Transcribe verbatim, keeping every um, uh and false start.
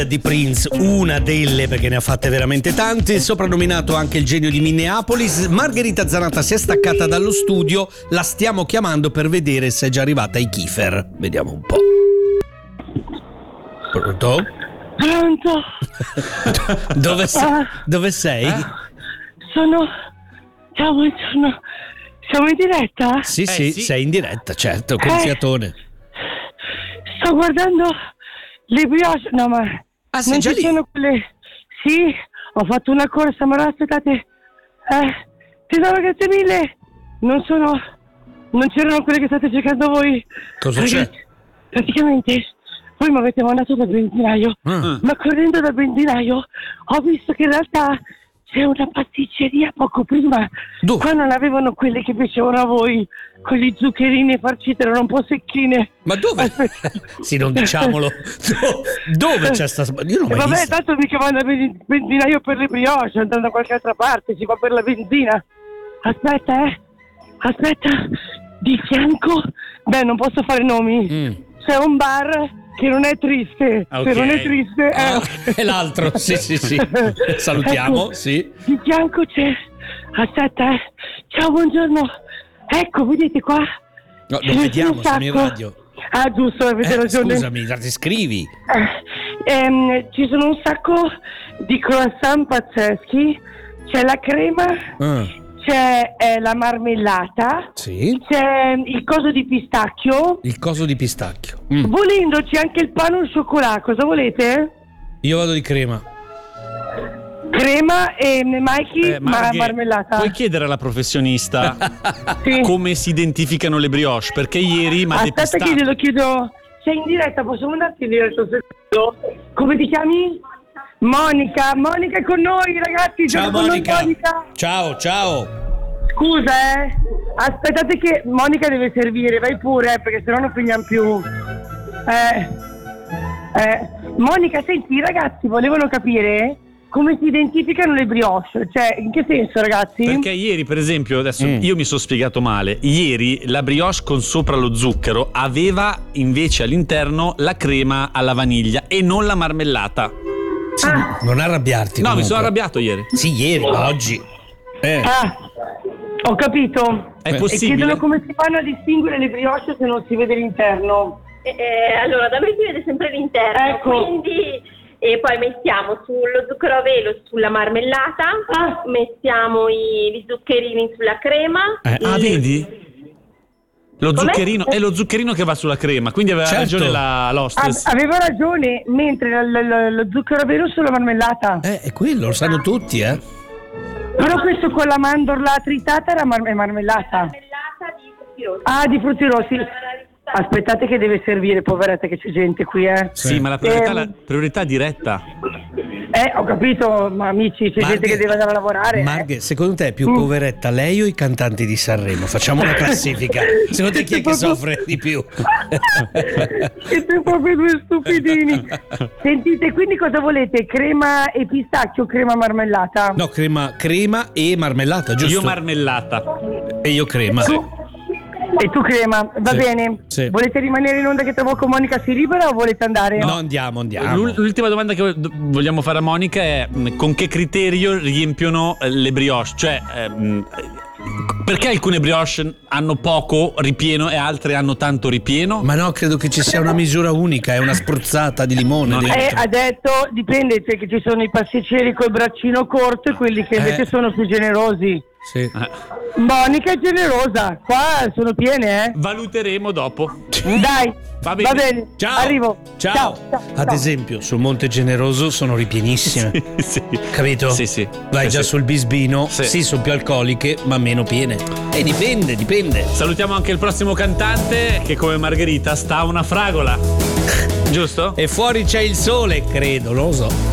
Di Prince, una delle, perché ne ha fatte veramente tante, soprannominato anche il genio di Minneapolis. Margherita Zanata si è staccata dallo studio, la stiamo chiamando per vedere se è già arrivata ai Kiefer. Vediamo un po'. Pronto? Pronto? Dove sei? Dove sei? Eh? Sono... Ciao, buongiorno. Siamo in diretta? Sì, eh, sì, sì, sei in diretta, certo, con Eh. fiatone. Sto guardando le brioche. No, ma... Ah, sei non già ci lì? sono quelle... Sì, ho fatto una corsa, ma ora aspettate. Eh, tesoro, grazie mille. Non sono... Non c'erano quelle che state cercando voi. Cosa c'è? Ragazzi, praticamente... Voi mi avete mandato dal benzinaio, Mm. ma correndo dal benzinaio ho visto che in realtà c'è una pasticceria poco prima. Dove? Qua non avevano quelle che piacevano a voi, con gli zuccherini farcite, erano un po' secchine. Ma dove? Aspetta. Sì, non diciamolo. Do- Dove c'è sta... Io non ho E mai vabbè, visto. tanto mica vanno al ben- benzinaio per le brioche, andando da qualche altra parte, si va per la benzina. Aspetta, eh. Aspetta, di fianco... Beh, non posso fare nomi. Mm. C'è un bar... che non è triste, Ok. se non è triste è... Ah, è l'altro, sì, sì, sì. Salutiamo, Ecco, sì. di fianco c'è... Aspetta, eh. Ciao, buongiorno. Ecco, vedete qua? No, Ce non ne vediamo, sono un siamo in sacco. radio. Ah, giusto, avete Eh, ragione. scusami, ti scrivi. Eh, ehm, ci sono un sacco di croissant pazzeschi. C'è la crema, Ah, c'è eh, la marmellata, sì. c'è il coso di pistacchio. Il coso di pistacchio. Mm. Volendo c'è anche il pane al cioccolato. Cosa volete? Io vado di crema. Crema e Mikey, Eh, ma Marghe, marmellata. puoi chiedere alla professionista Sì. come si identificano le brioche? Perché ieri mi ha Aspetta depistato. che glielo chiedo. Sei in diretta, possiamo andarti in diretta un secondo? Come ti chiami? Monica. Monica è con noi, ragazzi. Ciao gioca con noi, Monica. Monica. Ciao, ciao. Scusa, eh. Aspettate che Monica deve servire, vai pure, eh, perché sennò non finiamo più. Eh. Eh. Monica, senti, i ragazzi volevano capire come si identificano le brioche. Cioè, in che senso, ragazzi? Perché ieri, per esempio, adesso Mm. io mi sono spiegato male. Ieri la brioche con sopra lo zucchero aveva invece all'interno la crema alla vaniglia e non la marmellata. Sì, Ah. non arrabbiarti. No, mi comunque. sono arrabbiato ieri. Sì, ieri, ma oggi. Eh. Ah, ho capito. È E possibile? chiedono come si fanno a distinguere le brioche se non si vede l'interno. Eh, eh, allora, da me si vede sempre l'interno, Ecco. quindi e poi mettiamo sullo zucchero a velo sulla marmellata, Ah. mettiamo i, gli zuccherini sulla crema. Eh, ah, i- vedi? Lo Com'è? zuccherino è lo zuccherino che va sulla crema, quindi aveva Certo. ragione la Ah, l'hostess. aveva ragione, mentre lo, lo- lo zucchero a velo sulla marmellata. Eh, è quello, lo sanno tutti, eh. Però questo con la mandorla tritata era mar- è marmellata. Marmellata di frutti rossi. Ah, di frutti rossi. Aspettate che deve servire, poveretta, che c'è gente qui, eh. Sì, ma la priorità, Ehm. la priorità diretta. Eh, ho capito, ma amici, c'è gente che deve andare a lavorare. eh. Marghe, secondo te è più Mm. poveretta lei o i cantanti di Sanremo? Facciamo una classifica. Secondo te chi è che soffre di più? Siete proprio due stupidini. Sentite, quindi cosa volete? Crema e pistacchio o crema marmellata? No, crema, crema e marmellata, giusto? Io marmellata. E io crema. E tu crema, va Sì, bene. sì. Volete rimanere in onda che tra poco Monica si libera o volete andare? No, andiamo, andiamo. L'ul- L'ultima domanda che vogliamo fare a Monica è mh, con che criterio riempiono eh, le brioche? Cioè, ehm, perché alcune brioche hanno poco ripieno e altre hanno tanto ripieno? Ma no, credo che ci sia una misura unica, è una spruzzata di limone Non è- Eh, dentro. ha detto, dipende, c'è che ci sono i pasticceri col braccino corto e quelli che invece Eh. sono più generosi. Sì. Eh, Monica è generosa, qua sono piene, eh. valuteremo dopo. Dai, Va bene. Ciao. arrivo. Ciao. Ciao, ciao, Ad ciao. esempio, sul Monte Generoso sono ripienissime. Sì. Capito? Sì, sì. Vai Sì, già sì. sul Bisbino. Sì. Sì, sono più alcoliche, ma meno piene. E dipende, dipende. Salutiamo anche il prossimo cantante che come Margherita sta a una fragola. Giusto? E fuori c'è il sole, credo, non lo so.